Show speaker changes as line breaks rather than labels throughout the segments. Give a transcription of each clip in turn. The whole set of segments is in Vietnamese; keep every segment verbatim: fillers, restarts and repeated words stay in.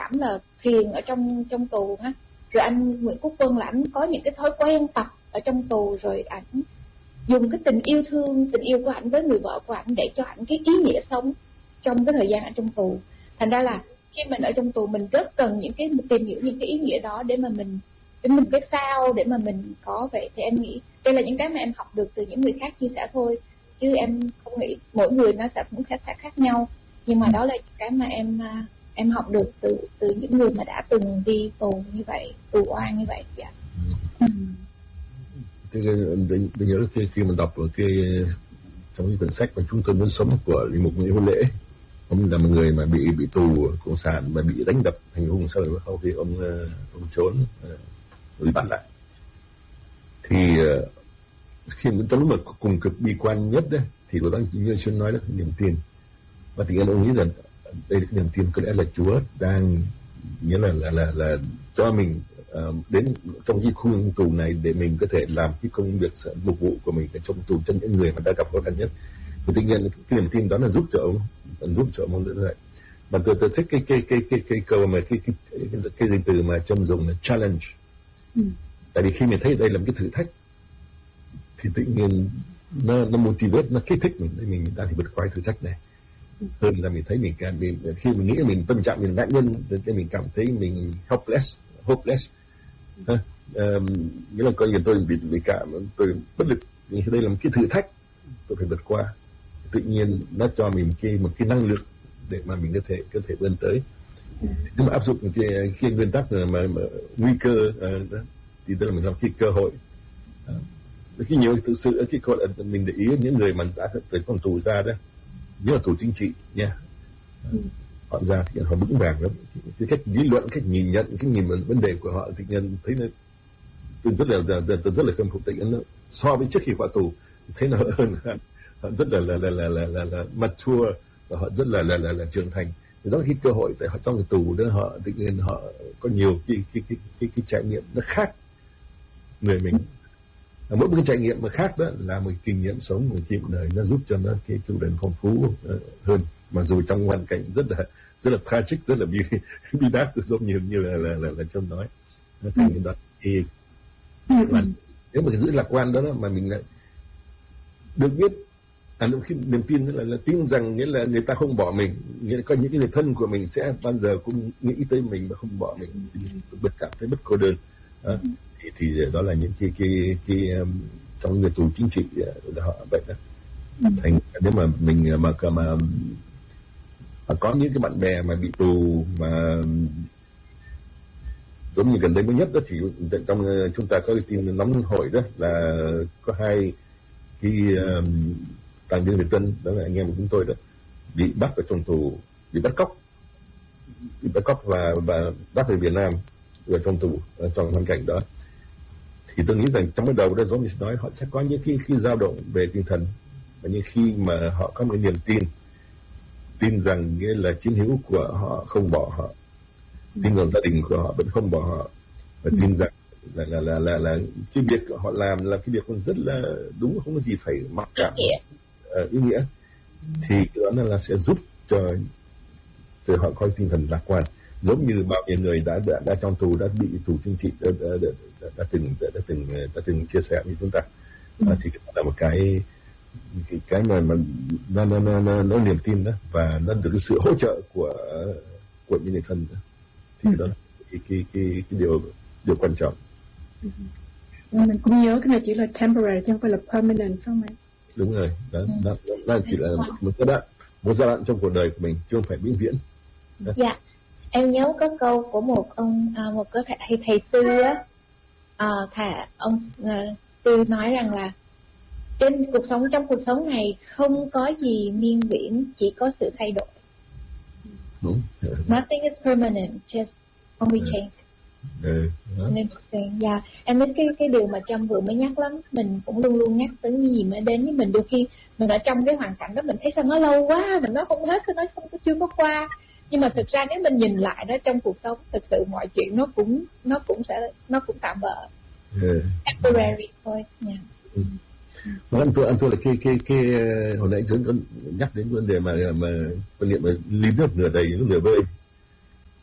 cảm là thiền ở trong trong tù ha. Rồi anh Nguyễn Quốc Quân là anh có những cái thói quen tập ở trong tù, rồi ảnh dùng cái tình yêu thương, tình yêu của ảnh với người vợ của ảnh để cho ảnh cái ý nghĩa sống trong cái thời gian ở trong tù. Thành ra là khi mình ở trong tù mình rất cần những cái tìm hiểu những cái ý nghĩa đó để mà mình để mình cái sao để mà mình có vậy. Thì em nghĩ đây là những cái mà em học được từ những người khác chia sẻ thôi, chứ em không nghĩ mỗi người nó sẽ cũng sẽ khác nhau. Nhưng mà đó là những cái mà em em học được từ từ những người mà đã từng đi tù như vậy, tù oan như vậy. Dạ.
Ừ. Cái, tôi, tôi nhớ khi, khi mình đọc ở cái trong cái quyển sách mà Chúng tôi muốn sống của Linh Mục Nguyễn Hữu Lễ, ông là một người mà bị bị tù cộng sản và bị đánh đập hành hung, sau đó sau khi ông ông trốn bị bắt lại. Thì khi trong lúc mà cùng cực bi quan nhất đấy, thì của Đăng Như Xuân nói là niềm tin, và thì ông nghĩ rằng đây là niềm tin có lẽ là Chúa đang nghĩa là là là, là cho mình uh, đến trong cái khu tù này để mình có thể làm cái công việc phục vụ của mình ở trong tù cho những người mà đã gặp khó khăn nhất. Và tự nhiên cái niềm tin đó là giúp cho ông giúp cho ông như vậy. Mà tôi tôi thích cái cái cái cái cái câu mà cái cái cái, cái danh từ mà trong dùng là challenge. Ừ. Tại vì khi mình thấy đây là một cái thử thách thì tự nhiên nó nó motivate, nó kích thích mình để mình đang thì vượt qua thử thách này. Hơn là mình thấy mình càng mình, khi mình nghĩ mình tâm trạng mình nạn nhân thì mình cảm thấy mình hopeless hopeless ha. Um, nghĩa là coi như tôi bị bị cảm, tôi bất lực, vì đây là một cái thử thách tôi phải vượt qua. Tự nhiên nó cho mình cái một cái năng lượng để mà mình có thể có thể vươn tới. Nhưng mà áp dụng cái cái nguyên tắc mà, mà nguy cơ uh, đó, thì tức là mình làm cái cơ hội. Uh, cái nhiều thực sự cái cơ hội là mình để ý những người mà đã tới con tù ra đó, nhất là tù chính trị nha, ừ. Họ ra thì họ vững vàng lắm, cái cách lý luận, cách nhìn nhận, cái nhìn vấn đề của họ thì nhân thấy nó tôi rất là tôi rất là khâm phục. Tự nhiên nó so với trước khi vào tù thấy nó hơn, họ rất là là là là là là, là mature, và họ rất là là là, là trưởng thành. Thì đó là cái cơ hội tại họ trong cái tù đó, họ tự nhiên họ có nhiều cái cái cái cái, cái trải nghiệm nó khác người mình. Mỗi một cái trải nghiệm mà khác đó là một kinh nghiệm sống, một kinh nghiệm đời, nó giúp cho nó cái chủ đề phong phú uh, hơn, mà dù trong hoàn cảnh rất là rất là tragic, rất là bi bi đát, giống như như là là là, là Trâm nói. Nó thành cái đó thì mà nếu mà giữ lạc quan đó, đó mà mình lại được biết à, khi niềm tin là, là tin rằng nghĩa là người ta không bỏ mình, nghĩa là có những cái người thân của mình sẽ bao giờ cũng nghĩ tới mình và không bỏ mình, bất cảm thấy bất cô đơn. À, thì, thì đó là những cái cái cái, cái um, trong người tù chính trị là họ vậy đó. Ừ. Thành nếu mà mình mà mà, mà mà có những cái bạn bè mà bị tù mà giống như gần đây mới nhất đó, thì trong chúng ta có cái tin nóng hổi đó là có hai cái um, tàng viên Việt Tân, đó là anh em của chúng tôi đó, bị bắt ở trong tù, bị bắt cóc bị bắt cóc và và bắt về Việt Nam ở trong tù, ở trong hoàn cảnh đó. Thì tôi nghĩ rằng trong cái đầu đó giống như nói, họ sẽ có những khi khi dao động về tinh thần, và những khi mà họ có một niềm tin, tin rằng nghĩa là chiến hữu của họ không bỏ họ, tin rằng gia đình của họ vẫn không bỏ họ, và tin rằng là là là là, là cái việc họ làm là cái việc rất là đúng, không có gì phải mặc cảm uh, ý nghĩa. Thì cái đó là sẽ giúp cho cho họ có tinh thần lạc quan, giống như bao nhiêu người đã đã, đã trong tù, đã bị tù chính trị đã, đã, đã, đã, đã từng đã, đã từng đã từng chia sẻ với chúng ta. Ừ. À, thì đó là một cái cái cái mà mà nó nó nó nó, nó niềm tin đó, và nó được cái sự hỗ trợ của của những người thân đó. Thì ừ. đó là cái cái cái, cái điều điều quan trọng.
Ừ. Mình cũng nhớ cái này chỉ là temporary chứ không phải là permanent, không ạ?
Đúng rồi, đó, ừ. đó, đó, đó chỉ là một giai đoạn một giai đoạn trong cuộc đời của mình, chứ không phải vĩnh viễn.
Đó. Dạ, em nhớ có câu của một ông à, một cái thầy thầy sư á, à, thà ông à, sư nói rằng là trên cuộc sống trong cuộc sống này không có gì miên viễn, chỉ có sự thay đổi.
Đúng.
Nothing is permanent, just only change.
Ừ.
Nên dạ, em biết cái cái điều mà Trâm vừa mới nhắc lắm, mình cũng luôn luôn nhắc tới cái gì mới đến với mình. Đôi khi mình ở trong cái hoàn cảnh đó mình thấy sao nó lâu quá, mình nói không hết, nó không có chưa có qua. Nhưng mà thực ra nếu mình nhìn lại đó, trong cuộc sống thực sự mọi chuyện nó cũng nó cũng sẽ nó cũng tạm bợ,
ừ.
temporary thôi nha.
Ừ. Mà anh tôi anh tôi là cái cái cái hồi nãy chúng nhắc đến vấn đề mà mà quan niệm mà ly nước nửa đầy nước nửa vơi,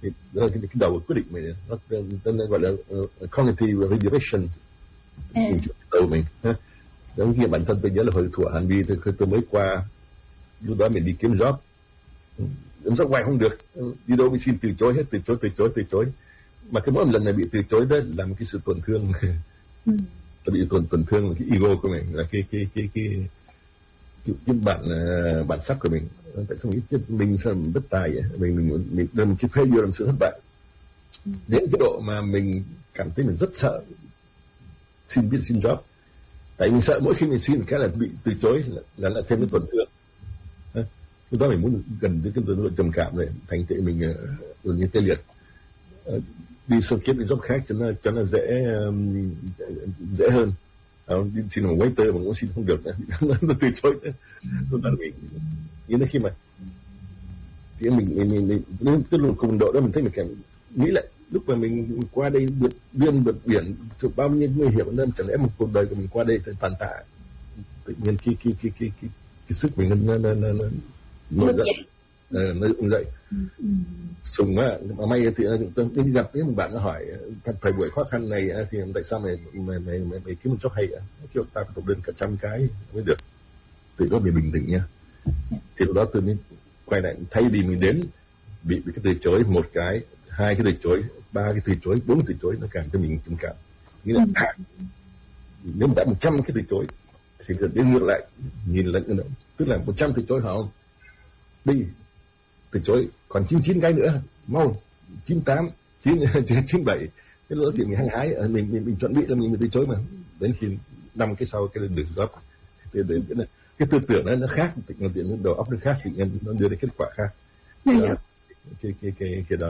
thì đó là cái, cái đầu quyết định mình, nó, nó, nó gọi là uh, cognitive redirection
ừ.
đầu mình. Giống như bản thân tôi nhớ là hồi thủ Hàn Vi tôi, tôi mới qua, lúc đó mình đi kiếm job, kiếm job ngoài không được, đi đâu mới xin từ chối hết, từ chối từ chối từ chối, mà cái mỗi một lần này bị từ chối đó là một cái sự tổn thương.
Ừ.
Tôi bị tổn tổn thương cái ego của mình, là cái cái cái cái cái, cái bản uh, bản sắc của mình. Tại sao mình mình sao mình bất tài vậy? Mình mình mình mình cái failure làm sự thất bại. Ừ. Đến cái độ mà mình cảm thấy mình rất sợ xin biết xin job, tại mình sợ mỗi khi mình xin cái là bị từ chối là là, là thêm cái tổn thương. Lúc đó mình muốn gần đến cái tổn thương trầm cảm này, thành tựu mình uh, như tê liệt. Uh, đi sang kiếm cái job khác cho nó cho nó dễ um, dễ hơn. Uh, đi xin một waiter mà cũng xin không được, nó từ chối. Lúc đó mình như thế khi mà thì mình mình mình, mình đến cái lúc cùng độ đó mình thấy mình cảm nghĩ lại lúc mà mình qua đây vượt biên vượt biển chụp bao nhiêu nguy hiểm, nên chẳng lẽ một cuộc đời của mình qua đây phải tàn tạ, tự nhiên cái cái cái cái cái, cái sức mình nó nó nó nó nổi dậy, ờ, nó dựng dậy. Sùng á, mà may thì tôi đi gặp với một bạn nó hỏi thời buổi khó khăn này thì tại sao mày mày mày mày, mày kiếm một job hay à? Kêu ta phải tục đơn cả trăm cái mới được. Từ đó mình bình tĩnh nha. Thì lúc đó tôi mới quay lại, thay vì mình đến bị, bị cái từ chối một cái, hai cái từ chối, ba cái từ chối, bốn cái từ chối, nó càng cho mình trầm cảm. Nghĩa là à, nếu mà đã một trăm cái từ chối thì đến ngược lại nhìn lại, tức là một trăm từ chối họ không đi từ chối, còn chín mươi chín cái nữa mau chín mươi tám, chín mươi bảy, cái lỡ thì mình hăng hái, mình mình mình chuẩn bị là mình, mình từ chối, mà đến khi năm cái sau cái được job thì đến cái cái tư tưởng nó nó khác, tự nhiên đầu óc nó khác, tự nhiên nó đưa đến kết quả khác.
Yeah.
Đó, cái cái cái cái đó.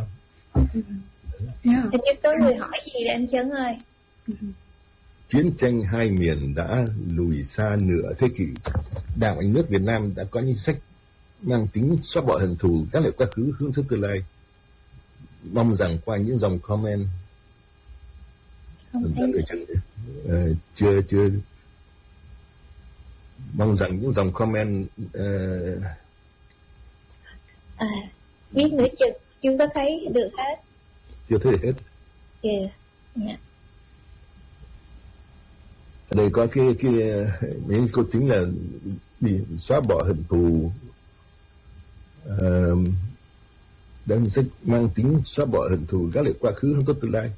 Yeah.
Hình như có người hỏi gì đấy anh Trấn ơi.
Chiến tranh hai miền đã lùi xa nửa thế kỷ. Đảng Nhà nước Việt Nam đã có những sách mang tính xóa bỏ hận thù, gác lại quá khứ, hướng tới tương lai. Mong rằng qua những dòng comment uh, chưa chưa mong rằng những dòng comment uh,
à biết nữa chưa chưa có thấy được hết,
chưa thấy được hết.
Yeah. Yeah.
Ở đây có cái cái những câu chính là đi xóa bỏ hận thù, uh, đang sách mang tính xóa bỏ hận thù, gác lại quá khứ, hướng tới tương lai.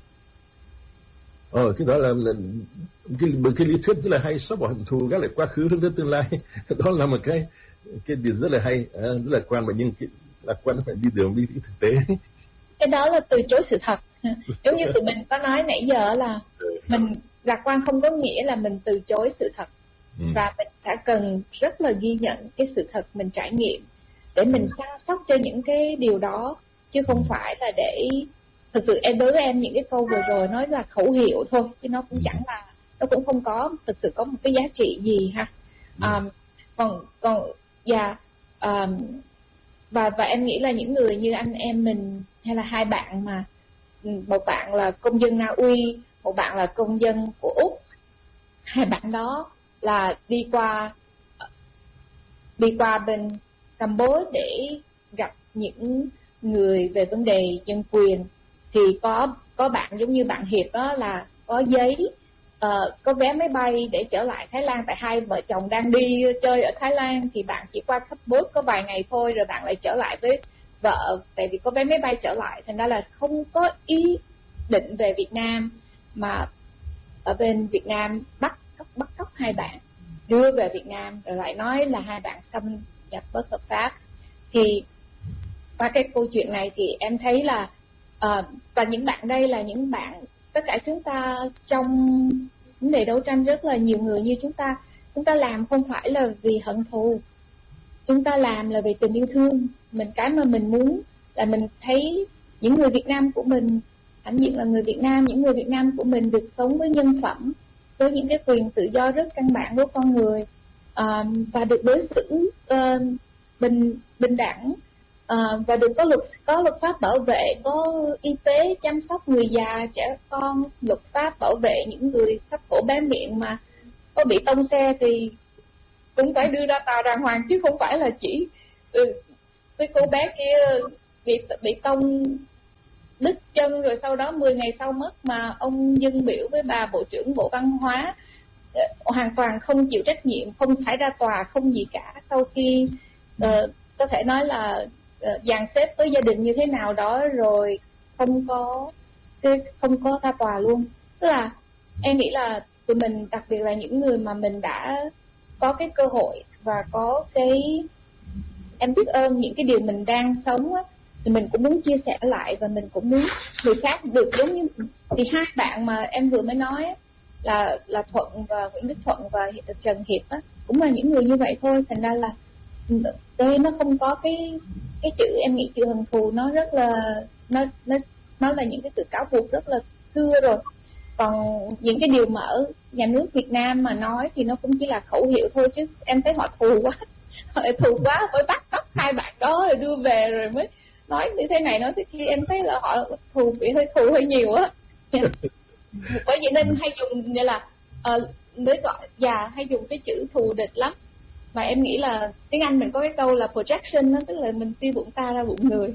Ờ, cái đó là, là cái, cái lý thuyết rất là hay, xóa bỏ hận thù, gác lại quá khứ, hướng tới tương lai. Đó là một cái cái điều rất là hay, à, rất là quan, mà nhưng cái lạc quan phải đi đường đi thực tế.
Cái đó là từ chối sự thật. Giống như tụi mình có nói nãy giờ là mình lạc quan không có nghĩa là mình từ chối sự thật. Ừ. Và mình phải cần rất là ghi nhận cái sự thật mình trải nghiệm để mình chăm sóc cho những cái điều đó, chứ không phải là để thực sự em đối với em những cái câu vừa rồi nói là khẩu hiệu thôi, chứ nó cũng chẳng là, nó cũng không có thực sự có một cái giá trị gì ha. Um, còn còn dạ yeah, um, và và em nghĩ là những người như anh em mình hay là hai bạn mà một bạn là công dân Na Uy, một bạn là công dân của Úc, hai bạn đó là đi qua đi qua bên Campuchia để gặp những người về vấn đề nhân quyền, thì có có bạn giống như bạn Hiệp đó là có giấy, uh, có vé máy bay để trở lại Thái Lan, tại hai vợ chồng đang đi chơi ở Thái Lan thì bạn chỉ qua Campuchia có vài ngày thôi rồi bạn lại trở lại với vợ, tại vì có vé máy bay trở lại, thành ra là không có ý định về Việt Nam, mà ở bên Việt Nam bắt cóc bắt cóc hai bạn đưa về Việt Nam rồi lại nói là hai bạn xâm nhập bất hợp pháp. Thì qua cái câu chuyện này thì em thấy là uh, và những bạn đây là những bạn, tất cả chúng ta trong vấn đề đấu tranh, rất là nhiều người như chúng ta, chúng ta làm không phải là vì hận thù, chúng ta làm là vì tình yêu thương. Mình cái mà mình muốn là mình thấy những người Việt Nam của mình hãnh diện là người Việt Nam, những người Việt Nam của mình được sống với nhân phẩm, với những cái quyền tự do rất căn bản của con người, uh, và được đối xử uh, bình bình đẳng, uh, và được có luật có luật pháp bảo vệ, có y tế chăm sóc người già trẻ con, luật pháp bảo vệ những người thấp cổ bé miệng mà có bị tông xe thì cũng phải đưa ra tòa đàng hoàng, chứ không phải là chỉ ừ, cái cô bé kia bị bị tông đứt chân, rồi sau đó mười ngày sau mất, mà ông dâng biểu với bà Bộ trưởng Bộ Văn hóa hoàn toàn không chịu trách nhiệm, không phải ra tòa, không gì cả. Sau khi uh, có thể nói là uh, dàn xếp với gia đình như thế nào đó, rồi không có không có ra tòa luôn. Tức là em nghĩ là tụi mình, đặc biệt là những người mà mình đã có cái cơ hội và có cái, em biết ơn những cái điều mình đang sống á, thì mình cũng muốn chia sẻ lại, và mình cũng muốn người khác được giống như mình. Thì hai bạn mà em vừa mới nói á, là là Thuận và Nguyễn Đức Thuận và Trần Hiệp á, cũng là những người như vậy thôi. Thành ra là đây nó không có cái cái chữ, em nghĩ chữ hận thù nó rất là, nó nó nó là những cái từ cáo buộc rất là xưa rồi. Còn những cái điều mà ở nhà nước Việt Nam mà nói thì nó cũng chỉ là khẩu hiệu thôi, chứ em thấy họ thù quá, họ thù quá mới bắt cóc hai bạn đó rồi đưa về rồi mới nói như thế này nói thế kia. Em thấy là họ thù, bị hơi thù hơi nhiều á. Bởi vậy nên hay dùng như là uh, mới gọi già hay dùng cái chữ thù địch lắm. Mà em nghĩ là tiếng Anh mình có cái câu là projection đó, tức là mình suy bụng ta ra bụng người.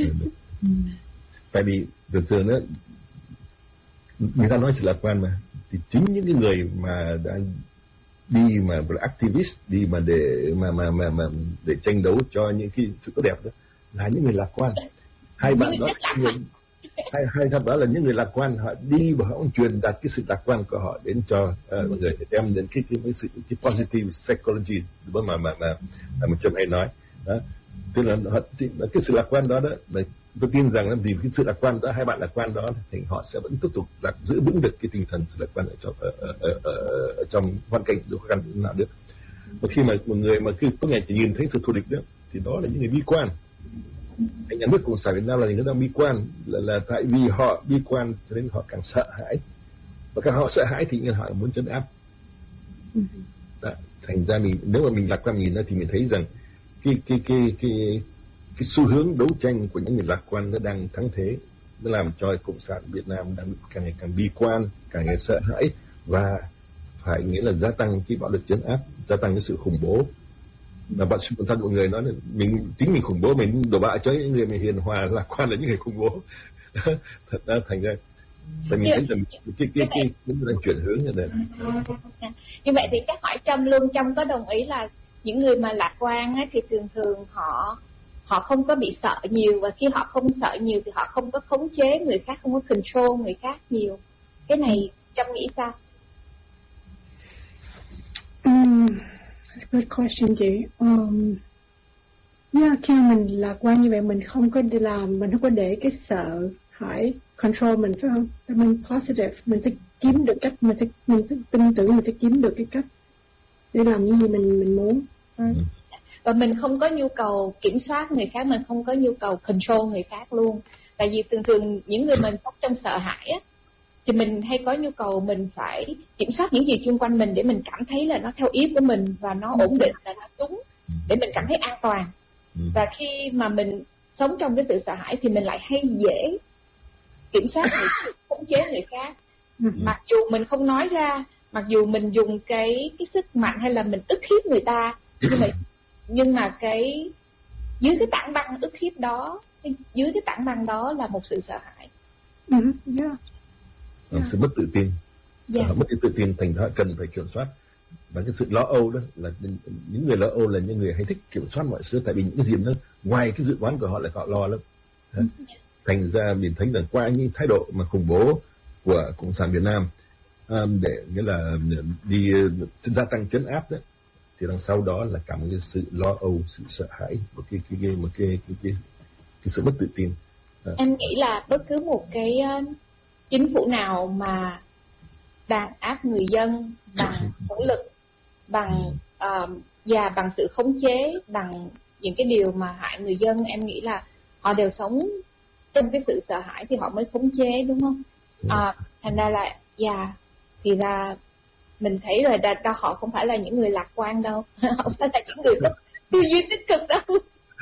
Tại vì thường thường đó, người ta nói sự lạc quan mà, thì chính những cái người mà đã đi mà là activist, đi mà để mà mà mà mà để tranh đấu cho những cái sự tốt đẹp đó là những người lạc quan. Hai bạn đó người, hai hai thằng đó là những người lạc quan, họ đi và họ cũng truyền đạt cái sự lạc quan của họ đến cho uh, mọi người, để đem đến cái cái, cái sự cái positive psychology mà mà mà mà, mà Trâm hay nói đó. Tức là họ, cái sự lạc quan đó đó là, tôi tin rằng là vì cái sự lạc quan đó, hai bạn lạc quan đó thì họ sẽ vẫn tiếp tục lạc, giữ vững được cái tinh thần sự lạc quan ở trong ở, ở, ở, ở, ở trong hoàn cảnh khó khăn nào được. Và khi mà một người mà cứ có ngày chỉ nhìn thấy sự thù địch đó thì đó là những người bi quan. Nhà nước Cộng sản Việt Nam là người đang bi quan, là, là tại vì họ bi quan cho nên họ càng sợ hãi, và càng họ sợ hãi thì họ muốn trấn áp. Đó. Thành ra mình, nếu mà mình lạc quan nhìn ra thì mình thấy rằng cái cái cái cái cái xu hướng đấu tranh của những người lạc quan nó đang thắng thế, nó làm cho Cộng sản Việt Nam đang càng ngày càng bi quan, càng ngày sợ hãi, và phải nghĩa là gia tăng cái bạo lực trấn áp, gia tăng cái sự khủng bố. Và bạn sự thân một người nói là mình chính mình khủng bố, mình đổ bạ cho những người mình hiền hòa lạc quan là những người khủng bố. Thật ra thành ra tại mình thấy rằng cái cái cái cũng đang chuyển hướng như này.
Như vậy thì chắc hỏi Trâm luôn, Trâm có đồng ý là những người mà lạc quan á, thì thường thường họ họ không có bị sợ nhiều, và khi họ không sợ nhiều thì họ không có khống chế người khác, không có control người khác nhiều. Cái này Trâm nghĩ sao?
Um, good question chị. Um, yeah, khi mình lạc quan như vậy mình không có đi làm, mình không có để cái sợ hãi control mình, phải không? Mình positive, mình sẽ kiếm được cách, mình sẽ mình sẽ tin tưởng mình sẽ kiếm được cái cách để làm những gì mình mình muốn. Right?
Và mình không có nhu cầu kiểm soát người khác, mình không có nhu cầu control người khác luôn. Tại vì thường thường những người mình sống trong sợ hãi á, thì mình hay có nhu cầu mình phải kiểm soát những gì xung quanh mình để mình cảm thấy là nó theo ý của mình và nó ổn định, là nó đúng, để mình cảm thấy an toàn. Và khi mà mình sống trong cái sự sợ hãi thì mình lại hay dễ kiểm soát người khác, khống chế người khác. Mặc dù mình không nói ra, mặc dù mình dùng cái cái sức mạnh hay là mình ức hiếp người ta, nhưng mà nhưng mà cái dưới cái tảng băng ức hiếp đó, dưới cái tảng băng đó là một sự sợ hãi.
Mm-hmm. Yeah.
Yeah. Sự mất tự tin.
Yeah.
Họ mất cái tự tin, thành ra cần phải kiểm soát. Và cái sự lo âu đó là những người lo âu là những người hay thích kiểm soát mọi thứ, tại vì những cái gì nó ngoài cái dự đoán của họ là họ lo lắm. Mm-hmm. Thành ra mình thấy rằng qua những thái độ mà khủng bố của Cộng sản Việt Nam um, để nghĩa là đi gia tăng trấn áp đó, thì đằng sau đó là cả một cái sự lo âu, sự sợ hãi, một cái cái cái một cái cái cái, cái sự mất tự tin. À.
Em nghĩ là bất cứ một cái uh, chính phủ nào mà đàn áp người dân bằng vũ lực, bằng uh, và bằng sự khống chế, bằng những cái điều mà hại người dân, em nghĩ là họ đều sống trong cái sự sợ hãi thì họ mới khống chế, đúng không? À, thành ra là dạ thì ra mình thấy rồi, đã, đã, họ không phải là những người lạc quan đâu, họ không phải là những người có tư duy tích cực đâu.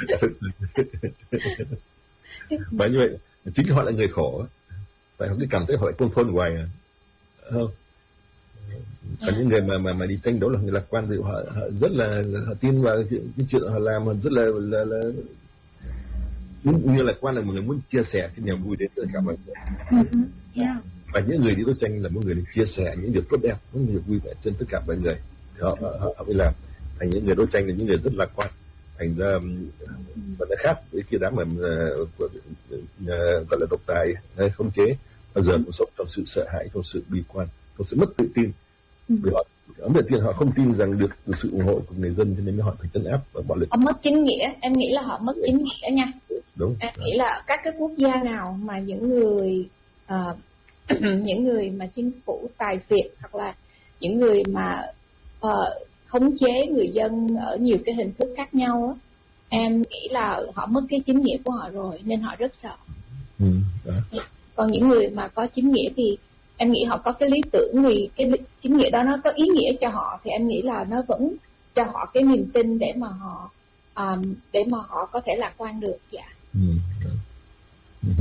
Và như vậy chính họ là người khổ, tại họ cứ cảm thấy họ lại công thôn hoài à, không? Còn à. những người mà mà mà đi tranh đấu là người lạc quan thì họ, họ rất là họ tin vào cái chuyện họ làm, họ rất là là, là như là quan là một người muốn chia sẻ cái niềm vui đến tất cả mọi người.
Mm-hmm. Yeah.
Và những người đi đấu tranh là một người chia sẻ những điều tốt đẹp, những điều vui vẻ trên tất cả mọi người. Họ họ, họ mới làm thành những người đấu tranh là những người rất lạc quan. Thành ra và nó khác với cái đám mà uh, uh, uh, gọi là độc tài hay khống chế, bao giờ cũng sống trong sự sợ hãi, trong sự bi quan, trong sự mất tự tin. Vì họ ấn đầu tiên họ không tin rằng được, được sự ủng hộ của người dân, cho nên họ phải trấn áp và bạo lực.
Họ mất chính nghĩa, em nghĩ là họ mất chính nghĩa nha.
Đúng.
Em nghĩ là các cái quốc gia nào mà những người uh, những người mà chính phủ tài phiệt hoặc là những người mà uh, khống chế người dân ở nhiều cái hình thức khác nhau á, em nghĩ là họ mất cái chính nghĩa của họ rồi nên họ rất sợ.
Ừ,
còn những người mà có chính nghĩa thì em nghĩ họ có cái lý tưởng, vì cái chính nghĩa đó nó có ý nghĩa cho họ thì em nghĩ là nó vẫn cho họ cái niềm tin để mà họ um, để mà họ có thể lạc quan được. Dạ.
Ừ. Ừ.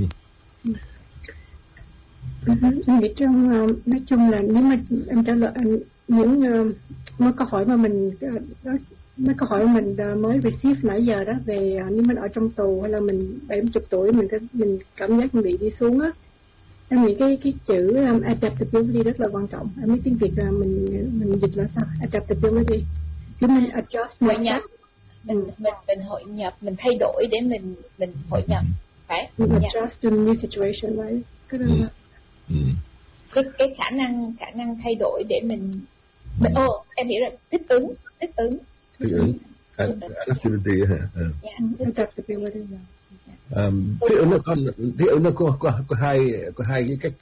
Em nghĩ trong nói chung là nếu mà em trả lời những uh, mấy câu hỏi mà mình đó, mấy câu hỏi mà mình mới receive nãy giờ đó về uh, nếu mình ở trong tù hay là mình bảy mươi tuổi mình mình cảm giác mình bị đi xuống á, em nghĩ cái cái chữ um, adaptability rất là quan trọng. Em biết tiếng Việt là mình mình dịch là sao? Adaptability, cứ mình adjust
hội nhập, mình mình mình hội nhập, mình thay đổi để mình mình hội nhập, phải
mình adjust to new situation, right? Cái đó là
Ừ.
cái cái khả năng khả năng thay đổi để mình mình ô oh, em hiểu rồi, thích ứng thích ứng
thích ứng adaptability hả?
Adaptability.
Um, thích ứng nó có thích ứng nó có có có hai có hai cái cách,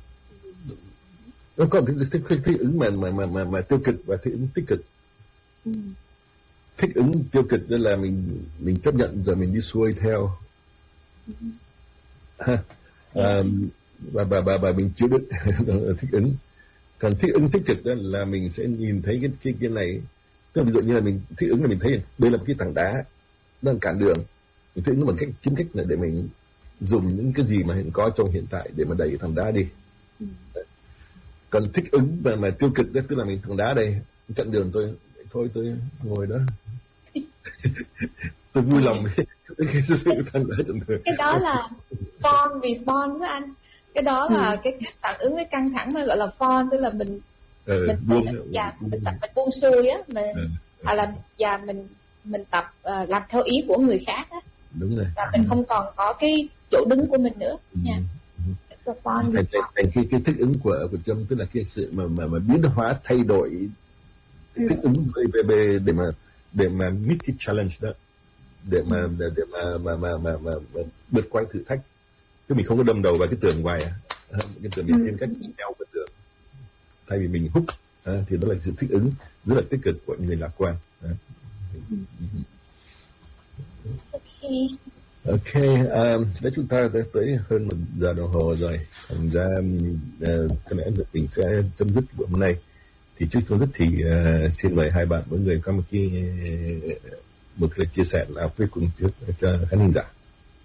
nó có cái thích thích, thích ứng mà mà mà mà mà tiêu cực và thích ứng tích cực.
Ừ.
Thích ứng tiêu cực đó là mình mình chấp nhận rồi mình đi xuôi theo. Ừ. um, và và và và mình chịu đựng thích ứng. Còn thích ứng tích cực đó là mình sẽ nhìn thấy cái cái cái này, tức là ví dụ như là mình thích ứng là mình thấy đây là một cái tảng đá đang cản đường, mình thích ứng bằng cách chính cách là để mình dùng những cái gì mà hiện có trong hiện tại để mà đẩy cái tảng đá đi. Ừ. Còn thích ứng mà mà tiêu cực đó tức là mình tảng đá đây chặn đường tôi, thôi tôi ngồi đó tôi vui lòng cái
cái đó là fun response với anh. Cái đó là ừ. cái cách phản ứng với căng thẳng nó gọi là fun, tức là mình
ừ,
mình
buông,
mình, dạ, mình tập mình buông xuôi á, mình
ừ.
à là và mình mình tập uh, làm theo ý của người khác á.
Đúng rồi.
Và mình không còn có cái chỗ đứng của mình nữa
ừ.
nha.
Ừ. Thành, thành, thành cái cái thích ứng của của Trâm tức là cái sự mà mà mà biến hóa thay đổi, ừ. thích ứng về về để mà để mà meet cái challenge đó, để mà để, để mà mà mà mà mà, mà vượt qua thử thách. Chứ mình không có đâm đầu vào cái tường ngoài à. Cái tường mình tìm cách nhau cái tường thay vì mình hút à, thì đó là sự thích ứng rất là tích cực của những người lạc quan. À.
Ok.
Ok, um, đấy chúng ta đã tới hơn một giờ đồng hồ rồi. Thành ra uh, có lẽ mình sẽ chấm dứt buổi hôm nay. Thì trước chấm dứt thì uh, xin mời hai bạn mỗi người có một cái một cái chia sẻ nào với cùng trước cho khán thính giả.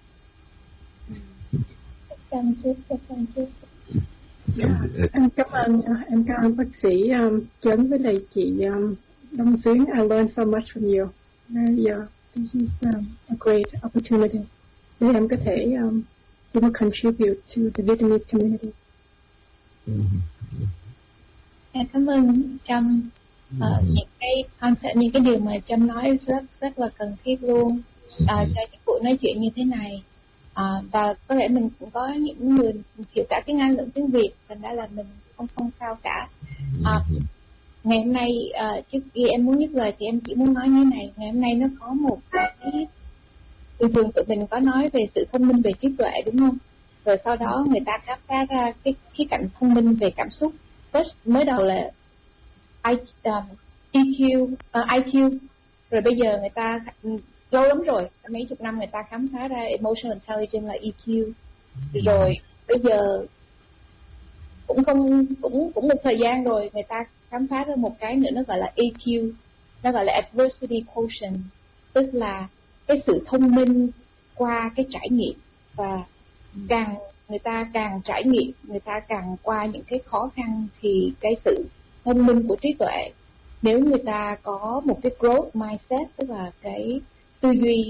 Cảm trước, cảm trước.
Yeah. Em cảm ơn em cảm ơn bác sĩ um, Trấn với lại chị um, Đông Xuyến. I learned so much from you. Uh, yeah, this is um, a great opportunity để em có thể um, contribute to the Vietnamese community.
Mm-hmm.
Em cảm ơn Trâm. Uh, mm-hmm. những cái concept, những cái điều mà Trâm nói rất rất là cần thiết luôn uh, mm-hmm. cho những cuộc nói chuyện như thế này. À, và có thể mình cũng có những người hiểu cả tiếng Anh lẫn tiếng Việt, thành ra là mình không không sao cả. À, ngày hôm nay uh, trước khi em muốn nhắc lời thì em chỉ muốn nói như này. Ngày hôm nay nó có một cái thường thường tụi mình có nói về sự thông minh về trí tuệ đúng không? Rồi sau đó người ta khám phá ra cái khía cạnh thông minh về cảm xúc. First, mới đầu là I, um, E Q, uh, I Q, rồi bây giờ người ta lâu lắm rồi, mấy chục năm người ta khám phá ra emotional intelligence là E Q. Rồi bây giờ cũng không cũng cũng một thời gian rồi người ta khám phá ra một cái nữa nó gọi là A Q, nó gọi là adversity quotient, tức là cái sự thông minh qua cái trải nghiệm. Và càng người ta càng trải nghiệm, người ta càng qua những cái khó khăn thì cái sự thông minh của trí tuệ, nếu người ta có một cái growth mindset, tức là cái tư duy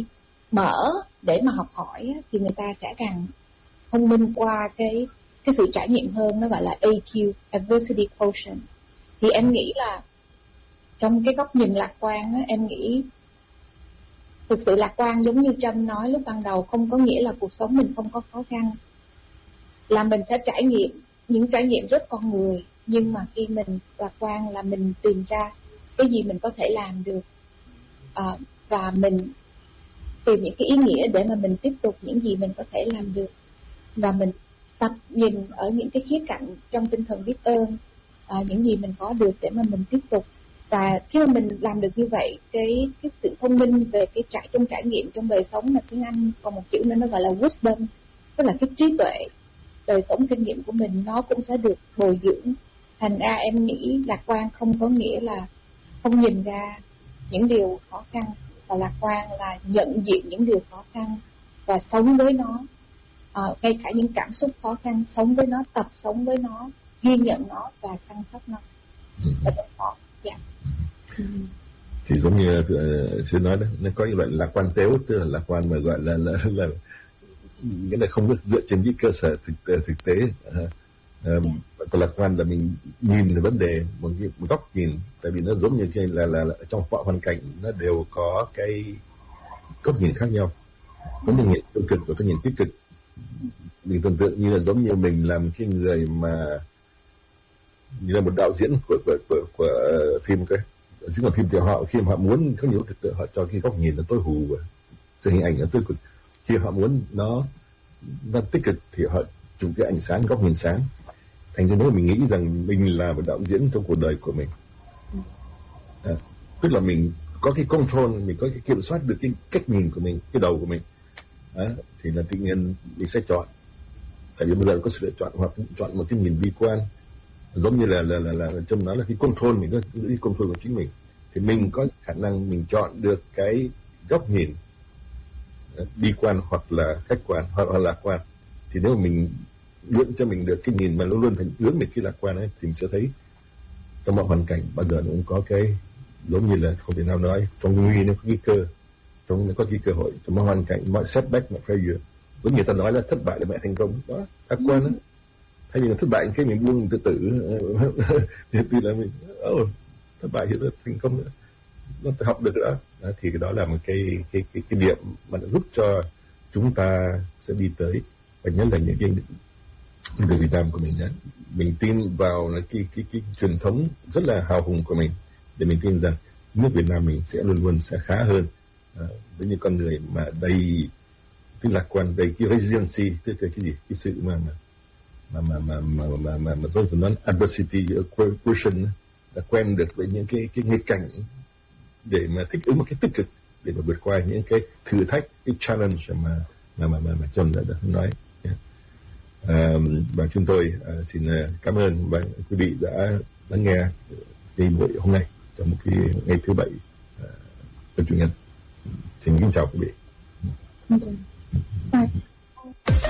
mở để mà học hỏi á, thì người ta sẽ càng thông minh qua cái cái sự trải nghiệm hơn, nó gọi là A Q, Adversity Quotient. Thì em nghĩ là trong cái góc nhìn lạc quan á, em nghĩ thực sự lạc quan giống như Trâm nói lúc ban đầu, không có nghĩa là cuộc sống mình không có khó khăn, là mình sẽ trải nghiệm những trải nghiệm rất con người, nhưng mà khi mình lạc quan là mình tìm ra cái gì mình có thể làm được, à, và mình tìm những cái ý nghĩa để mà mình tiếp tục những gì mình có thể làm được, và mình tập nhìn ở những cái khía cạnh trong tinh thần biết ơn, à, những gì mình có được để mà mình tiếp tục. Và khi mà mình làm được như vậy, cái cái sự thông minh về cái trải trong trải nghiệm trong đời sống, mà tiếng Anh còn một chữ nữa nó gọi là wisdom, tức là cái trí tuệ đời sống kinh nghiệm của mình, nó cũng sẽ được bồi dưỡng. Thành ra em nghĩ lạc quan không có nghĩa là không nhìn ra những điều khó khăn, và lạc quan là nhận diện những điều khó khăn và sống với nó, à, ngay cả những cảm xúc khó khăn, sống với nó, tập sống với nó, ghi nhận nó và chăm sóc nó. Và đó, dạ.
Thì giống như uh, sư nói đó, nó có những loại lạc quan tếu, tức là lạc quan mà gọi là là, là, là nghĩa là không được dựa trên những cơ sở thực thực tế. Uh, um, còn lạc quan là mình nhìn vấn đề một, một góc nhìn, tại vì nó giống như là, là, là trong mọi hoàn cảnh nó đều có cái góc nhìn khác nhau, có những nhìn tiêu cực và có nhìn tích cực. Mình tưởng tượng như là giống như mình làm cái người mà như là một đạo diễn của của của, của phim cái chứ còn phim thì họ khi mà họ muốn có nhiều thực tự họ cho cái góc nhìn nó tối hù và cái hình ảnh nó tiêu cực. Khi họ muốn nó nó tích cực thì họ dùng cái ánh sáng, góc nhìn sáng. Thành ra nếu mình nghĩ rằng mình là một đạo diễn trong cuộc đời của mình, à, tức là mình có cái control, mình có cái kiểm soát được cái cách nhìn của mình, cái đầu của mình, à, thì là tự nhiên mình sẽ chọn. Tại vì bây giờ có sự lựa chọn, hoặc chọn một cái nhìn bi quan, giống như là là là là trong đó là cái control, mình có cái control của chính mình, thì mình có khả năng mình chọn được cái góc nhìn bi quan hoặc là khách quan hoặc là lạc quan. Thì nếu mà mình luyện cho mình được cái nhìn mà luôn luôn thành hướng về cái lạc quan ấy, thì mình sẽ thấy trong mọi hoàn cảnh bao giờ nó cũng có cái giống như là không thể nào nói trong nguy nó có cái cơ, trong nó có cái cơ hội, trong mọi hoàn cảnh, mọi setback, mọi failure, giống như ta nói là thất bại là mẹ thành công đó, lạc quan đó. Thay vì là thất bại cái mình buông tự tử thì tuy là mình oh, thất bại thì thành công nữa, nó học được đó. đó thì cái đó là một cái cái cái cái điểm mà nó giúp cho chúng ta sẽ đi tới. Và nhớ là những cái người Việt Nam của mình đó, mình tin vào là cái cái cái truyền thống rất là hào hùng của mình, để mình tin rằng nước Việt Nam mình sẽ luôn luôn sẽ khá hơn, à, với những con người mà đầy cái lạc quan, đầy cái resiliency, tức là cái gì, cái sự mà mà mà mà mà mà mà mà tôi nói adversity quotient, đã quen được với những cái cái nghịch cảnh để mà thích ứng một cái tích cực, để mà vượt qua những cái thử thách, cái challenge mà mà mà mà, mà John đã, đã nói. Yeah. À, và chúng tôi uh, xin uh, cảm ơn và quý vị đã lắng nghe cái buổi hôm nay trong một cái ngày thứ bảy uh, tuần chủ nhật. Xin kính chào quý vị.
Okay. Bye.